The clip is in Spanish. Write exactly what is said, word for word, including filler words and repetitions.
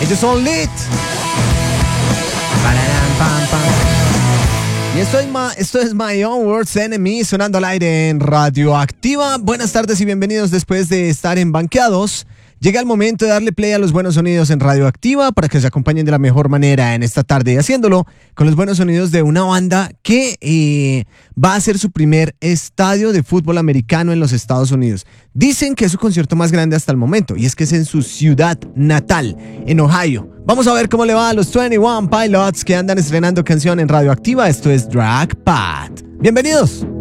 Ellos son Lit. Y esto es, ma, esto es My Own Worst Enemy, sonando al aire en Radioactiva. Buenas tardes y bienvenidos después de estar en Banqueados. Llega el momento de darle play a los buenos sonidos en Radioactiva para que se acompañen de la mejor manera en esta tarde, y haciéndolo con los buenos sonidos de una banda que eh, va a hacer su primer estadio de fútbol americano en los Estados Unidos. Dicen que es su concierto más grande hasta el momento, y es que es en su ciudad natal, en Ohio. Vamos a ver cómo le va a los veintiuno Pilots, que andan estrenando canción en Radioactiva. Esto es Drag Pat. Bienvenidos.